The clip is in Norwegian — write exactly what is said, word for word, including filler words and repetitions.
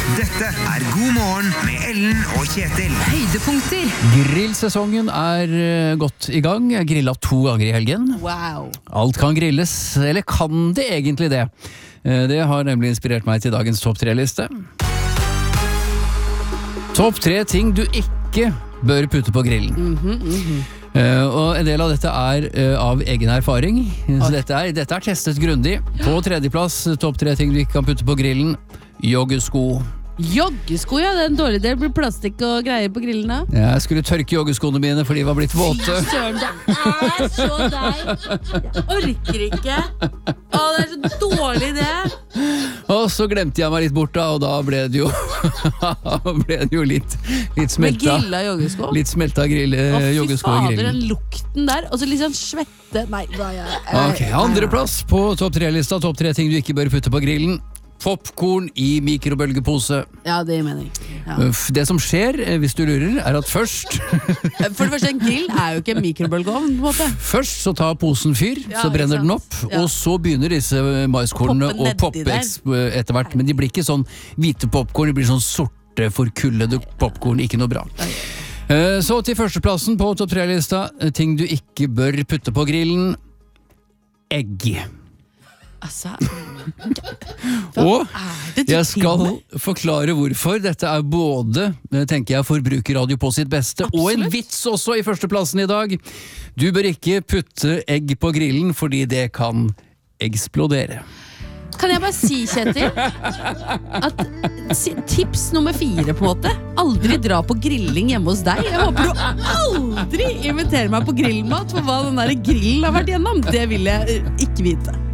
Dette er God morgen med Ellen og Kjetil. Høydepunkter. Grillsesongen er eh, godt i gang. Jeg grillet to ganger i helgen. Wow. Alt kan grilles, eller kan det egentlig det? Eh, Det har nemlig inspirert meg til dagens topp tre-liste. Topp tre ting du ikke bør putte på grillen. Mhm, mhm. Eh, og en del av dette er eh, av egen erfaring. Så dette er, dette er testet grundig. På tredjeplass, topp tre ting du ikke kan putte på grillen. Joggesko. Joggesko, ja, det er en dårlig del. Blir plastikk og greier på grillen da. Jeg skulle tørke joggeskoene mine, for de var blitt våte. Søren, det er så deg. Jeg orker ikke. Å, det er så dårlig det. Og så glemte jeg meg litt bort da, og da ble det jo, ble det jo litt, litt Med smelta. grilla joggesko. Litt smelta grill, Å, fy joggesko i fader, grillen. den lukten der. Og så litt sånn svette. Nei, hva er jeg? Ok, andreplass på topp tre-lista. Topp tre ting du ikke bør putte på grillen. Popcorn i mikrobølgepose. Ja, det gir mening. Ja. Uff, Det som skjer, eh, hvis du lurer, er at først For det første, en grill er jo ikke en mikrobølgeovn, på en måte. Først så tar posen fyr, Ja, så brenner ikke den sant? opp, Ja. og så begynner disse maiskornene Poppe å nedi poppe der. eks- etter hvert. Men de blir ikke sånn hvite popcorn, de blir sånn sorte, forkullede popcorn. Ikke noe bra. Eh, Så til førsteplassen på topp tre-lista. eh, Ting du ikke bør putte på grillen. Egg. Altså, Og er det du jeg til med? skal forklare hvorfor. Dette er både, eh, tenker jeg, forbrukerradio på sitt beste, og en Absolutt. vits også i førsteplassen i dag. Du bør ikke putte egg på grillen, fordi det kan eksplodere. Kan jeg bare si, Kjetil, at si- tips nummer fire på en måte, aldri dra på grilling hjemme hos deg. Jeg håper du aldri inviterer meg på grillmat, for hva den der grillen har vært gjennom, det vil jeg eh, ikke vite.